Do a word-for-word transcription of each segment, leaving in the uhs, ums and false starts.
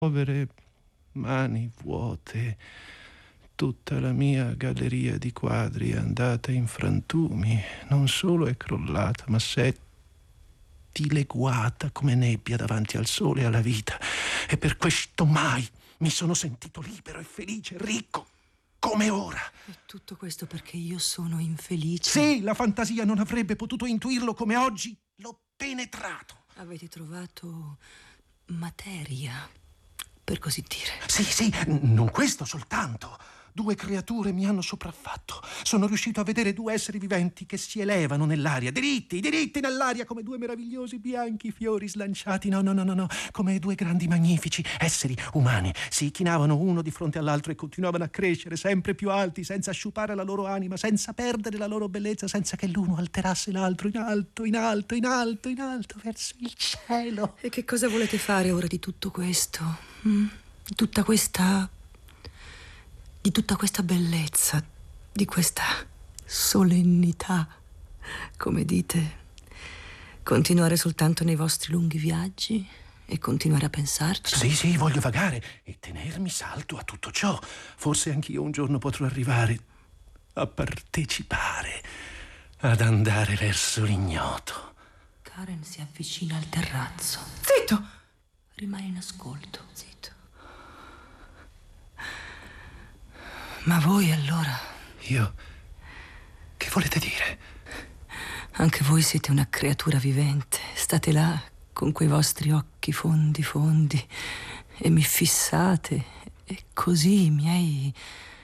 Povere mani vuote, tutta la mia galleria di quadri è andata in frantumi, non solo è crollata, ma s'è dileguata come nebbia davanti al sole e alla vita. E per questo mai mi sono sentito libero e felice, ricco, come ora. E tutto questo perché io sono infelice? Sì, la fantasia non avrebbe potuto intuirlo come oggi l'ho penetrato. Avete trovato materia, per così dire. Sì, sì, non questo soltanto. Due creature mi hanno sopraffatto. Sono riuscito a vedere due esseri viventi che si elevano nell'aria, diritti, diritti nell'aria, come due meravigliosi bianchi fiori slanciati. No, no, no, no, no, come due grandi magnifici esseri umani. Si chinavano uno di fronte all'altro e continuavano a crescere sempre più alti, senza sciupare la loro anima, senza perdere la loro bellezza, senza che l'uno alterasse l'altro, in alto, in alto, in alto, in alto, verso il cielo. E che cosa volete fare ora di tutto questo? Mm? Di tutta questa... di tutta questa bellezza, di questa solennità, come dite? Continuare soltanto nei vostri lunghi viaggi e continuare a pensarci? Sì, sì, voglio vagare e tenermi saldo a tutto ciò. Forse anch'io un giorno potrò arrivare a partecipare, ad andare verso l'ignoto. Karen si avvicina al terrazzo. Zitto! Rimane in ascolto. Zitto. Ma voi allora? Io? Che volete dire? Anche voi siete una creatura vivente. State là con quei vostri occhi fondi fondi e mi fissate e così i miei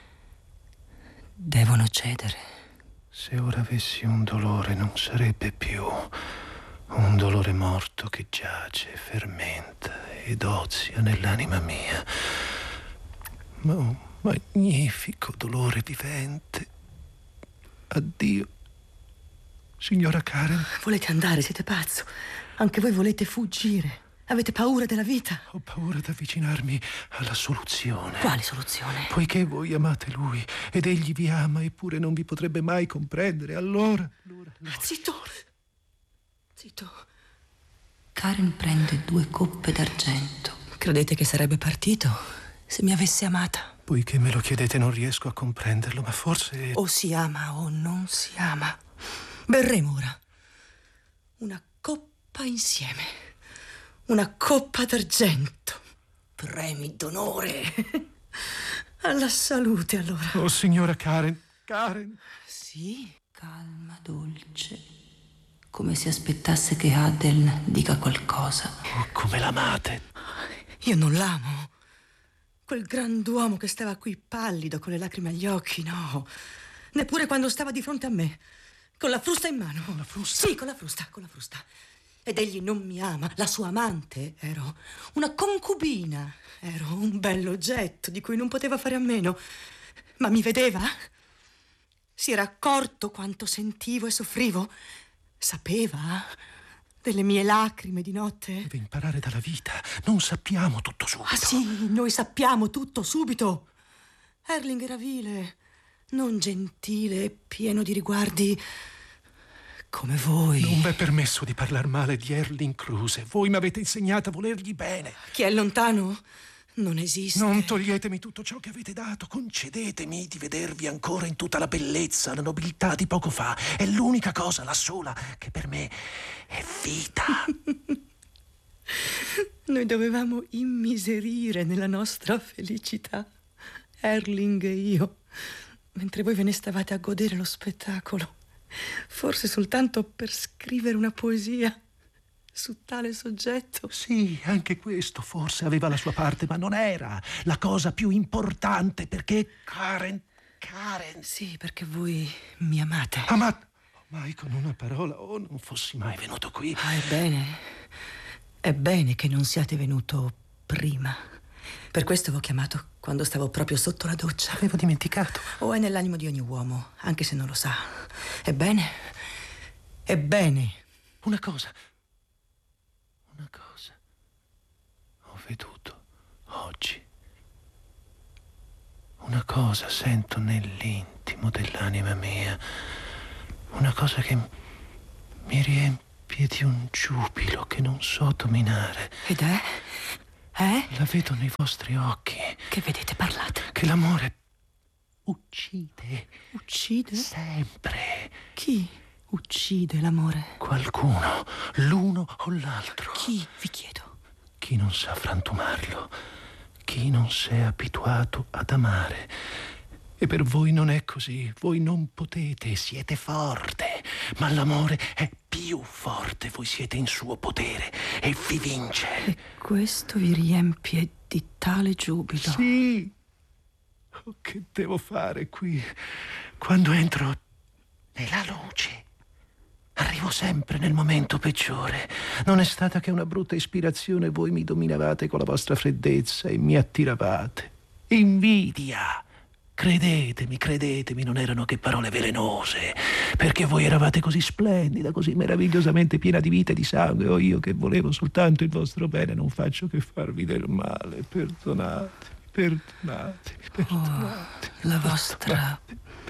devono cedere. Se ora avessi un dolore non sarebbe più un dolore morto che giace, fermenta ed ozia nell'anima mia, ma un magnifico dolore vivente. Addio, signora Karen. Volete andare? Siete pazzo? Anche voi volete fuggire? Avete paura della vita? Ho paura di avvicinarmi alla soluzione. Quale soluzione? Poiché voi amate lui ed egli vi ama, eppure non vi potrebbe mai comprendere, allora... allora, allora. Zitto! Zitto. Karen prende due coppe d'argento. Credete che sarebbe partito se mi avesse amata? Poiché me lo chiedete non riesco a comprenderlo, ma forse... O si ama o non si ama. Berremo ora una coppa insieme. Una coppa d'argento. Premi d'onore. Alla salute, allora. Oh, signora Karen. Karen. Sì, calma, dolce. Come se aspettasse che Adel dica qualcosa. Oh, come l'amate. Io non l'amo. Quel grand'uomo che stava qui pallido, con le lacrime agli occhi, no. Neppure quando stava di fronte a me, con la frusta in mano. Con la frusta? Sì, con la frusta, con la frusta. Ed egli non mi ama. La sua amante ero una concubina. Ero un bell'oggetto di cui non poteva fare a meno. Ma mi vedeva? Si era accorto quanto sentivo e soffrivo? Sapeva delle mie lacrime di notte? Deve imparare dalla vita. Non sappiamo tutto subito. Ah sì, noi sappiamo tutto subito. Erling era vile, non gentile e pieno di riguardi come voi. Non v'è permesso di parlar male di Erling Kruse. Voi mi avete insegnato a volergli bene. Chi è lontano non esiste. Non toglietemi tutto ciò che avete dato. Concedetemi di vedervi ancora in tutta la bellezza, la nobiltà di poco fa. È l'unica cosa, la sola, che per me è vita. Noi dovevamo immiserire nella nostra felicità, Erling e io, mentre voi ve ne stavate a godere lo spettacolo. Forse soltanto per scrivere una poesia su tale soggetto. Sì, anche questo forse aveva la sua parte, ma non era la cosa più importante, perché Karen, Karen... Sì, perché voi mi amate. Amate? Mai con una parola, o oh, non fossi mai venuto qui. Ah, ebbene, è bene che non siate venuto prima. Per questo vi ho chiamato quando stavo proprio sotto la doccia. Avevo dimenticato. O è nell'animo di ogni uomo, anche se non lo sa. Ebbene, ebbene. Una cosa... Una cosa ho veduto oggi. Una cosa sento nell'intimo dell'anima mia. Una cosa che mi riempie di un giubilo che non so dominare. Ed è? Eh? La vedo nei vostri occhi. Che vedete? Parlate. Che l'amore uccide. Uccide? Sempre. Chi uccide l'amore? Qualcuno, l'uno o l'altro. Chi, vi chiedo? Chi non sa frantumarlo, chi non si è abituato ad amare. E per voi non è così, voi non potete, siete forte, ma l'amore è più forte, voi siete in suo potere e vi vince. E questo vi riempie di tale giubilo. Sì. Oh, che devo fare qui? Quando entro nella luce, arrivo sempre nel momento peggiore. Non è stata che una brutta ispirazione, voi mi dominavate con la vostra freddezza e mi attiravate. Invidia. Credetemi, credetemi, non erano che parole velenose, perché voi eravate così splendida, così meravigliosamente piena di vita e di sangue, o io che volevo soltanto il vostro bene, non faccio che farvi del male. Perdonate, perdonate, perdonate. Oh, la vostra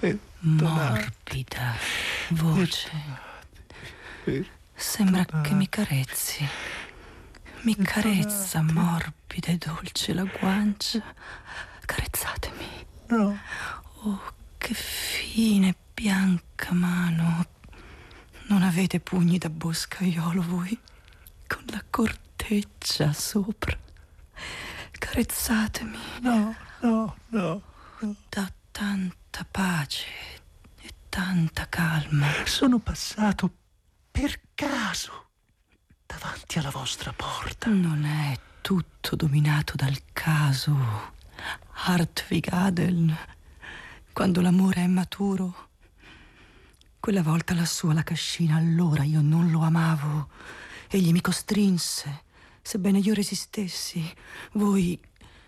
morbida voce perdonate, sembra che mi carezzi. Mi carezza morbida e dolce la guancia. Carezzatemi. No. Oh, che fine, bianca mano. Non avete pugni da boscaiolo voi? Con la corteccia sopra. Carezzatemi. No, no, no, no. Da tanta pace e tanta calma. Sono passato per caso davanti alla vostra porta. Non è tutto dominato dal caso. Hartwig Adeln, quando l'amore è maturo, quella volta lassù alla cascina, allora io non lo amavo. Egli mi costrinse, sebbene io resistessi. Voi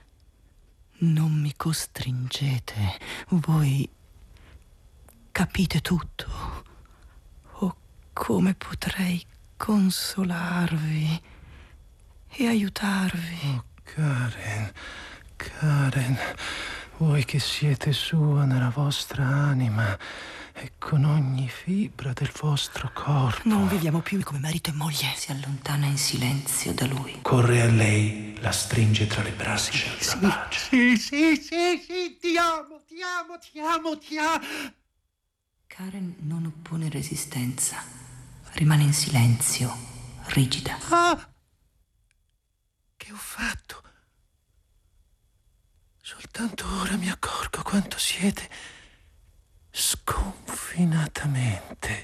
non mi costringete, voi capite tutto. Oh, come potrei consolarvi e aiutarvi. Oh, Karen, Karen, voi che siete sua nella vostra anima e con ogni fibra del vostro corpo. Non viviamo più come marito e moglie. Si allontana in silenzio da lui. Corre a lei, la stringe tra le braccia. Sì, la bacia. Sì, sì, sì, sì, ti amo, ti amo, ti amo, ti amo. Karen non oppone resistenza. Rimane in silenzio, rigida. Ah! Che ho fatto? Soltanto ora mi accorgo quanto siete sconfinatamente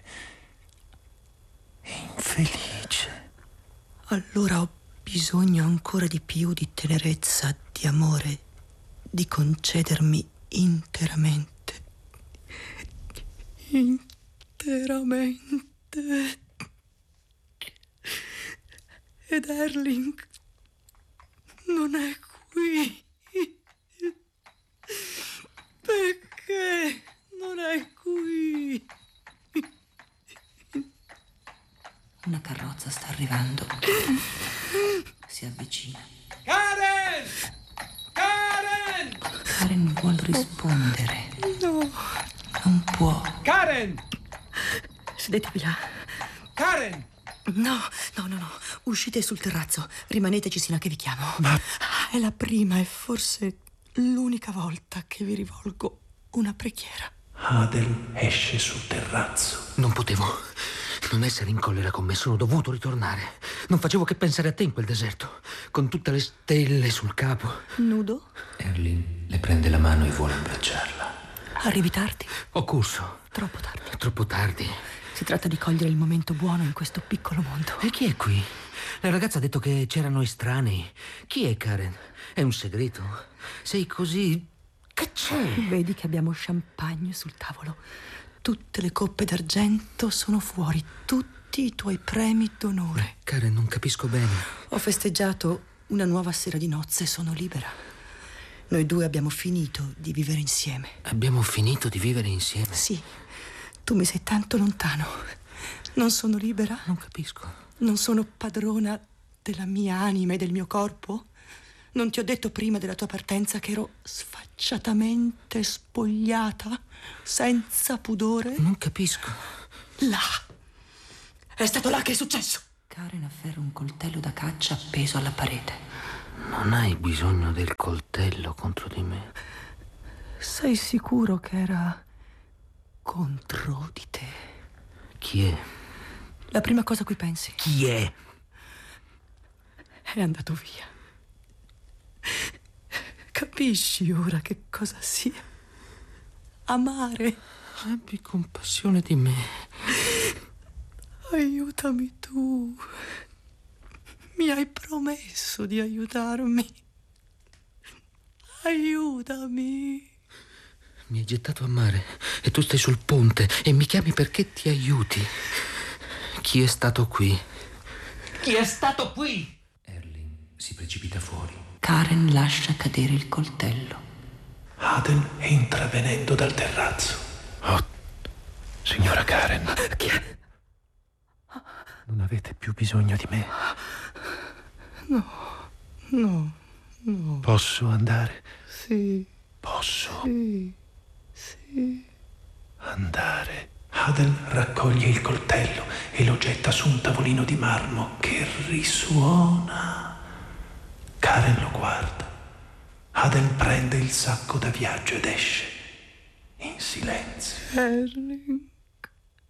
infelice. Allora ho bisogno ancora di più di tenerezza, di amore, di concedermi interamente. Interamente. Ed Erling non è qui. Perché non è qui? Una carrozza sta arrivando. Si avvicina. Karen! Karen! Karen vuol rispondere. No. Non può. Karen! Sedetevi là. Karen! No, no, no, no. Uscite sul terrazzo. Rimaneteci sino a che vi chiamo. Ma è la prima e forse l'unica volta che vi rivolgo una preghiera. Adel esce sul terrazzo. Non potevo non essere in collera con me, sono dovuto ritornare. Non facevo che pensare a te in quel deserto, con tutte le stelle sul capo. Nudo? Erlin le prende la mano e vuole abbracciarla. Arrivi tardi? Ho corso. Troppo tardi. Troppo tardi. Si tratta di cogliere il momento buono in questo piccolo mondo. E chi è qui? La ragazza ha detto che c'erano estranei. Chi è Karen? È un segreto? Sei così... Che c'è? Vedi che abbiamo champagne sul tavolo. Tutte le coppe d'argento sono fuori. Tutti i tuoi premi d'onore. Karen, non capisco bene. Ho festeggiato una nuova sera di nozze e sono libera. Noi due abbiamo finito di vivere insieme. Abbiamo finito di vivere insieme? Sì. Tu mi sei tanto lontano. Non sono libera? Non capisco. Non sono padrona della mia anima e del mio corpo? Non ti ho detto prima della tua partenza che ero sfacciatamente spogliata, senza pudore? Non capisco. Là. È stato là che è successo. Karen afferra un coltello da caccia appeso alla parete. Non hai bisogno del coltello contro di me. Sei sicuro che era contro di te? Chi è? La prima cosa a cui pensi? Chi è? È andato via. Capisci ora che cosa sia amare? Abbi compassione di me. Aiutami tu. Mi hai promesso di aiutarmi. Aiutami. Mi hai gettato a mare e tu stai sul ponte e mi chiami perché ti aiuti. Chi è stato qui? Chi è stato qui? Erling si precipita fuori. Karen lascia cadere il coltello. Aden entra venendo dal terrazzo. Oh, signora Karen. Chi è? Non avete più bisogno di me. No, no, no. Posso andare? Sì, Posso sì, sì. andare. Aden raccoglie il coltello e lo getta su un tavolino di marmo che risuona. Karen lo guarda. Aden prende il sacco da viaggio ed esce in silenzio. Erling.